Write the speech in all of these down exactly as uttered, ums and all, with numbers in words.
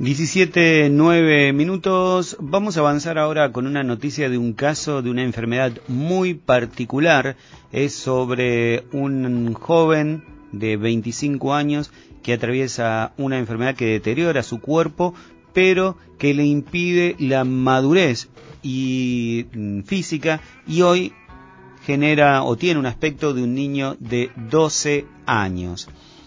diecisiete, nueve minutos. Vamos a avanzar ahora con una noticia de un caso de una enfermedad muy particular. Es sobre un joven de veinticinco años que atraviesa una enfermedad que deteriora su cuerpo, pero que le impide la madurez y física, y hoy genera o tiene un aspecto de un niño de doce años.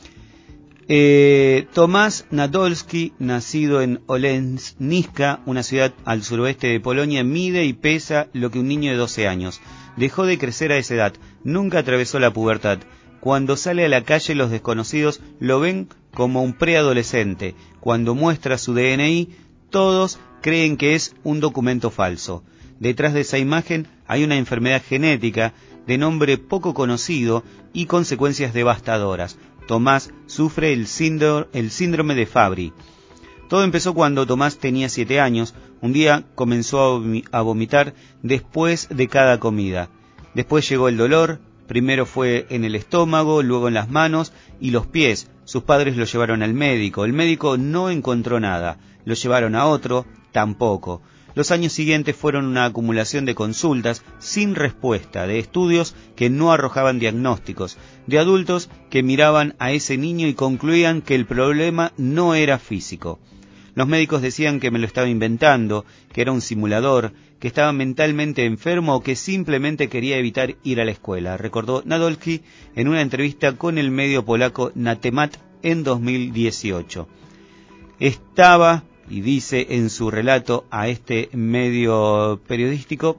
Eh, Tomás Nadolski, nacido en Oleszniczka, una ciudad al suroeste de Polonia, mide y pesa lo que un niño de doce años. Dejó de crecer a esa edad, nunca atravesó la pubertad. Cuando sale a la calle, los desconocidos lo ven como un preadolescente. Cuando muestra su D N I, todos creen que es un documento falso. Detrás de esa imagen hay una enfermedad genética de nombre poco conocido y consecuencias devastadoras. Tomás sufre el síndrome, el síndrome de Fabry. Todo empezó cuando Tomás tenía siete años. Un día comenzó a vomitar después de cada comida. Después llegó el dolor. Primero fue en el estómago, luego en las manos y los pies. Sus padres lo llevaron al médico. El médico no encontró nada. Lo llevaron a otro, tampoco. Los años siguientes fueron una acumulación de consultas sin respuesta, de estudios que no arrojaban diagnósticos, de adultos que miraban a ese niño y concluían que el problema no era físico. Los médicos decían que me lo estaba inventando, que era un simulador, que estaba mentalmente enfermo o que simplemente quería evitar ir a la escuela, recordó Nadolski en una entrevista con el medio polaco Na Temat en dos mil dieciocho. Estaba... y dice en su relato a este medio periodístico,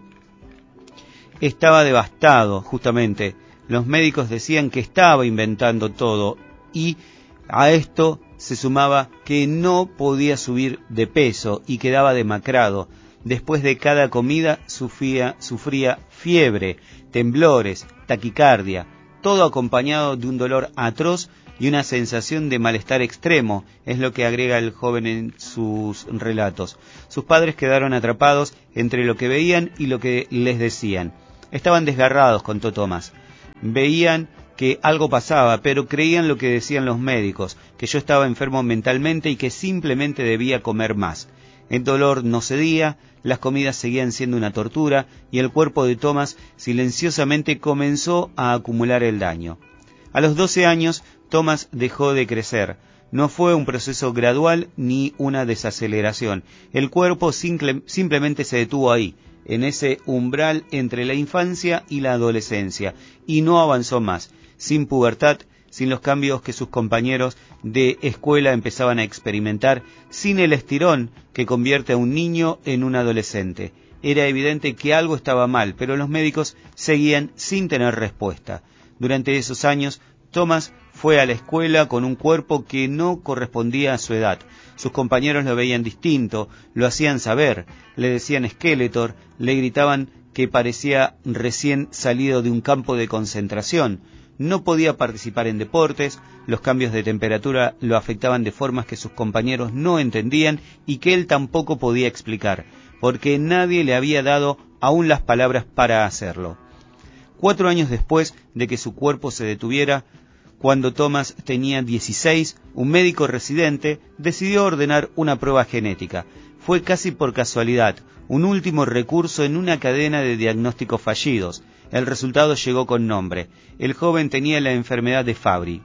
estaba devastado, justamente. Los médicos decían que estaba inventando todo y a esto se sumaba que no podía subir de peso y quedaba demacrado. Después de cada comida sufría, sufría fiebre, temblores, taquicardia, todo acompañado de un dolor atroz y una sensación de malestar extremo, es lo que agrega el joven en sus relatos. Sus padres quedaron atrapados entre lo que veían y lo que les decían. Estaban desgarrados, contó Tomás. Veían que algo pasaba, pero creían lo que decían los médicos, que yo estaba enfermo mentalmente y que simplemente debía comer más. El dolor no cedía, las comidas seguían siendo una tortura y el cuerpo de Tomás silenciosamente comenzó a acumular el daño. A los doce años, Tomás dejó de crecer. No fue un proceso gradual ni una desaceleración. El cuerpo simple, simplemente se detuvo ahí, en ese umbral entre la infancia y la adolescencia, y no avanzó más, sin pubertad, sin los cambios que sus compañeros de escuela empezaban a experimentar, sin el estirón que convierte a un niño en un adolescente. Era evidente que algo estaba mal, pero los médicos seguían sin tener respuesta. Durante esos años, Tomás fue a la escuela con un cuerpo que no correspondía a su edad. Sus compañeros lo veían distinto, lo hacían saber, le decían Skeletor, le gritaban que parecía recién salido de un campo de concentración. No podía participar en deportes, los cambios de temperatura lo afectaban de formas que sus compañeros no entendían y que él tampoco podía explicar, porque nadie le había dado aún las palabras para hacerlo. Cuatro años después de que su cuerpo se detuviera, cuando Tomás tenía dieciséis, un médico residente decidió ordenar una prueba genética. Fue casi por casualidad, un último recurso en una cadena de diagnósticos fallidos. El resultado llegó con nombre. El joven tenía la enfermedad de Fabry.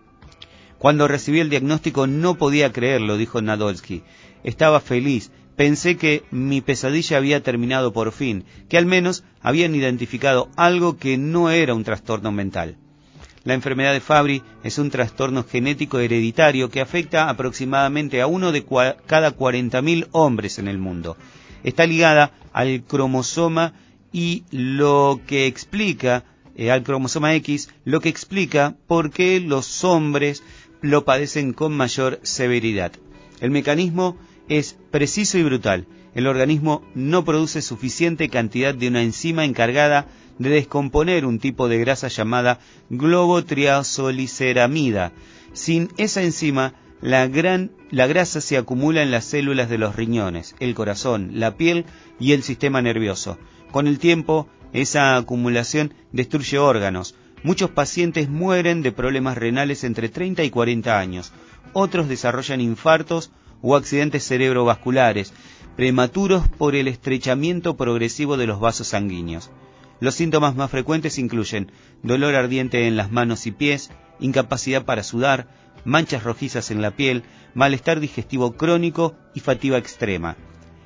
Cuando recibí el diagnóstico no podía creerlo, dijo Nadolski. Estaba feliz. Pensé que mi pesadilla había terminado por fin, que al menos habían identificado algo que no era un trastorno mental. La enfermedad de Fabry es un trastorno genético hereditario que afecta aproximadamente a uno de cua- cada cuarenta mil hombres en el mundo. Está ligada al cromosoma y lo que explica, eh, al cromosoma X, lo que explica por qué los hombres lo padecen con mayor severidad. El mecanismo es preciso y brutal. El organismo no produce suficiente cantidad de una enzima encargada de descomponer un tipo de grasa llamada globotriazoliceramida. Sin esa enzima, la, gran, la grasa se acumula en las células de los riñones, el corazón, la piel y el sistema nervioso. Con el tiempo, esa acumulación destruye órganos. Muchos pacientes mueren de problemas renales entre treinta y cuarenta años. Otros desarrollan infartos o accidentes cerebrovasculares, prematuros por el estrechamiento progresivo de los vasos sanguíneos. Los síntomas más frecuentes incluyen dolor ardiente en las manos y pies, incapacidad para sudar, manchas rojizas en la piel, malestar digestivo crónico y fatiga extrema.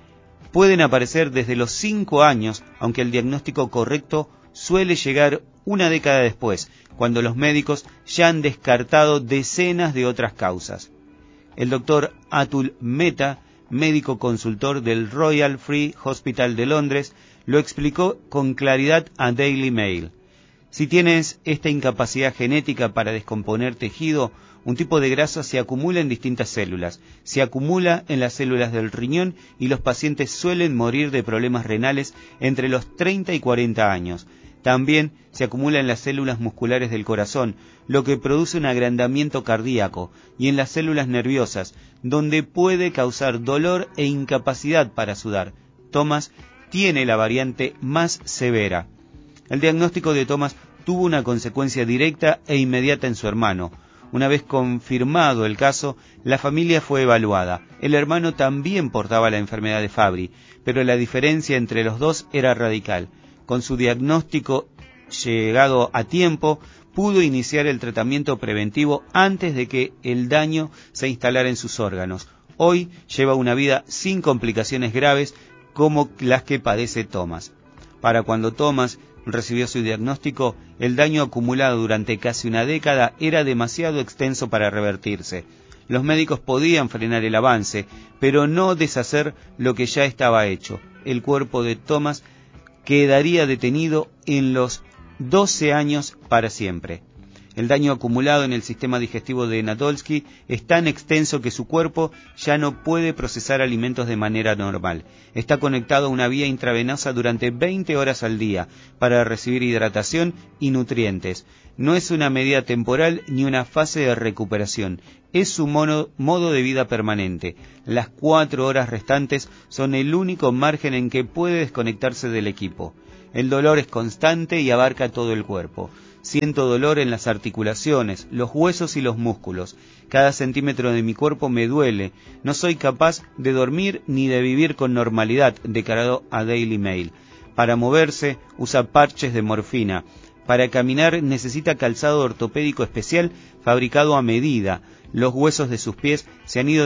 Pueden aparecer desde los cinco años, aunque el diagnóstico correcto suele llegar una década después, cuando los médicos ya han descartado decenas de otras causas. El doctor Atul Mehta, médico consultor del Royal Free Hospital de Londres, lo explicó con claridad a Daily Mail. Si tienes esta incapacidad genética para descomponer tejido, un tipo de grasa se acumula en distintas células, se acumula en las células del riñón y los pacientes suelen morir de problemas renales entre los treinta y cuarenta años. También se acumula en las células musculares del corazón, lo que produce un agrandamiento cardíaco, y en las células nerviosas, donde puede causar dolor e incapacidad para sudar. Thomas tiene la variante más severa. El diagnóstico de Thomas tuvo una consecuencia directa e inmediata en su hermano. Una vez confirmado el caso, la familia fue evaluada. El hermano también portaba la enfermedad de Fabry, pero la diferencia entre los dos era radical. Con su diagnóstico llegado a tiempo, pudo iniciar el tratamiento preventivo antes de que el daño se instalara en sus órganos. Hoy lleva una vida sin complicaciones graves como las que padece Thomas. Para cuando Thomas recibió su diagnóstico, el daño acumulado durante casi una década era demasiado extenso para revertirse. Los médicos podían frenar el avance, pero no deshacer lo que ya estaba hecho. El cuerpo de Thomas quedaría detenido en los doce años para siempre. El daño acumulado en el sistema digestivo de Nadolsky es tan extenso que su cuerpo ya no puede procesar alimentos de manera normal. Está conectado a una vía intravenosa durante veinte horas al día para recibir hidratación y nutrientes. No es una medida temporal ni una fase de recuperación. Es su mono, modo de vida permanente. Las cuatro horas restantes son el único margen en que puede desconectarse del equipo. El dolor es constante y abarca todo el cuerpo. Siento dolor en las articulaciones, los huesos y los músculos. Cada centímetro de mi cuerpo me duele. No soy capaz de dormir ni de vivir con normalidad, declaró a Daily Mail. Para moverse, usa parches de morfina. Para caminar necesita calzado ortopédico especial fabricado a medida. Los huesos de sus pies se han ido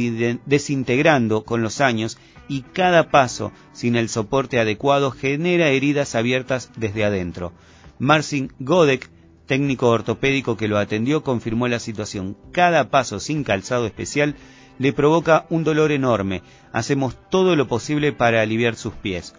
desintegrando con los años y cada paso sin el soporte adecuado genera heridas abiertas desde adentro. Marcin Godek, técnico ortopédico que lo atendió, confirmó la situación. Cada paso sin calzado especial le provoca un dolor enorme. Hacemos todo lo posible para aliviar sus pies.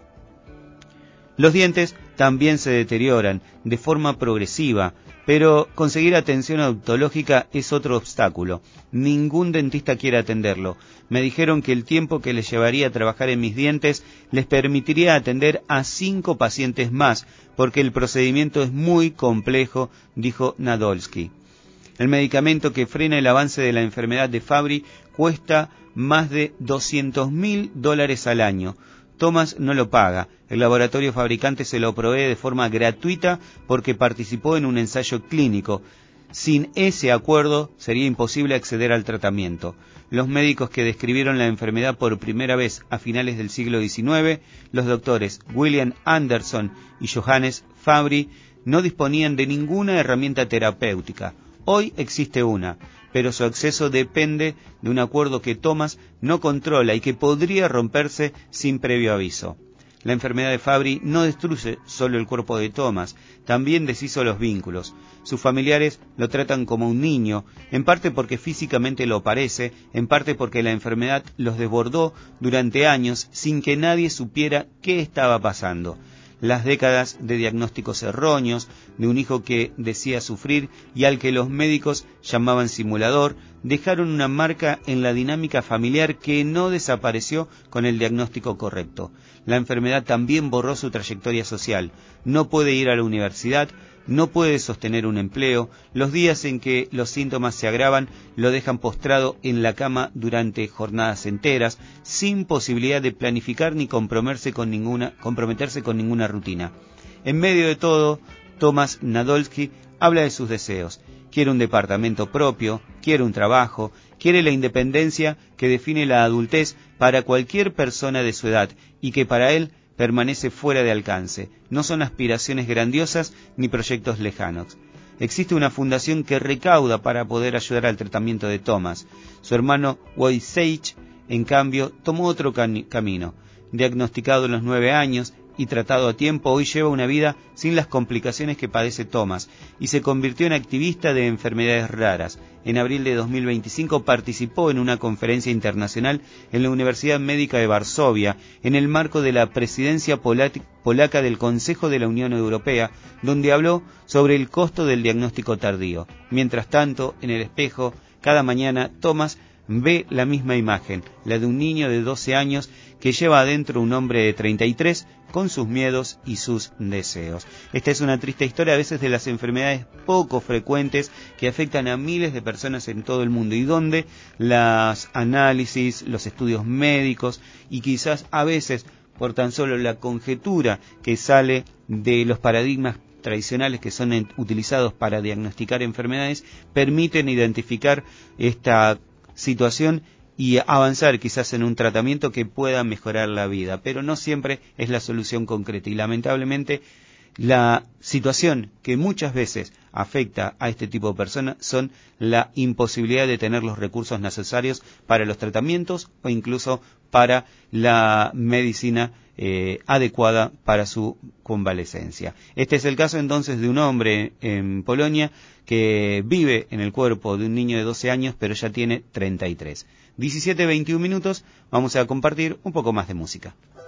Los dientes también se deterioran de forma progresiva, pero conseguir atención odontológica es otro obstáculo. Ningún dentista quiere atenderlo. Me dijeron que el tiempo que les llevaría a trabajar en mis dientes les permitiría atender a cinco pacientes más, porque el procedimiento es muy complejo, dijo Nadolsky. El medicamento que frena el avance de la enfermedad de Fabry cuesta más de doscientos mil dólares al año. Thomas no lo paga. El laboratorio fabricante se lo provee de forma gratuita porque participó en un ensayo clínico. Sin ese acuerdo sería imposible acceder al tratamiento. Los médicos que describieron la enfermedad por primera vez a finales del siglo diecinueve, los doctores William Anderson y Johannes Fabry, no disponían de ninguna herramienta terapéutica. Hoy existe una, pero su acceso depende de un acuerdo que Thomas no controla y que podría romperse sin previo aviso. La enfermedad de Fabry no destruye solo el cuerpo de Thomas, también deshizo los vínculos. Sus familiares lo tratan como un niño, en parte porque físicamente lo parece, en parte porque la enfermedad los desbordó durante años sin que nadie supiera qué estaba pasando. Las décadas de diagnósticos erróneos, de un hijo que decía sufrir y al que los médicos llamaban simulador, dejaron una marca en la dinámica familiar que no desapareció con el diagnóstico correcto. La enfermedad también borró su trayectoria social. No puede ir a la universidad, no puede sostener un empleo. Los días en que los síntomas se agravan lo dejan postrado en la cama durante jornadas enteras, sin posibilidad de planificar ni comprometerse con ninguna, comprometerse con ninguna rutina. En medio de todo, Thomas Nadolsky habla de sus deseos. Quiere un departamento propio, quiere un trabajo, Quiere la independencia que define la adultez para cualquier persona de su edad y que para él permanece fuera de alcance. No son aspiraciones grandiosas ni proyectos lejanos. Existe una fundación que recauda para poder ayudar al tratamiento de Thomas. Su hermano Wojciech, en cambio, tomó otro can- camino. Diagnosticado a los nueve años y tratado a tiempo, hoy lleva una vida sin las complicaciones que padece Thomas y se convirtió en activista de enfermedades raras. En abril de dos mil veinticinco participó en una conferencia internacional en la Universidad Médica de Varsovia en el marco de la presidencia polaca del Consejo de la Unión Europea, donde habló sobre el costo del diagnóstico tardío. Mientras tanto, en el espejo, cada mañana Thomas ve la misma imagen, la de un niño de doce años que lleva adentro un hombre de treinta y tres con sus miedos y sus deseos. Esta es una triste historia a veces de las enfermedades poco frecuentes que afectan a miles de personas en todo el mundo y donde los análisis, los estudios médicos y quizás a veces por tan solo la conjetura que sale de los paradigmas tradicionales que son utilizados para diagnosticar enfermedades permiten identificar esta situación y avanzar quizás en un tratamiento que pueda mejorar la vida, pero no siempre es la solución concreta y lamentablemente la situación que muchas veces afecta a este tipo de personas son la imposibilidad de tener los recursos necesarios para los tratamientos o incluso para la medicina eh, adecuada para su convalecencia. Este es el caso entonces de un hombre en Polonia que vive en el cuerpo de un niño de doce años pero ya tiene treinta y tres. diecisiete veintiún minutos, vamos a compartir un poco más de música.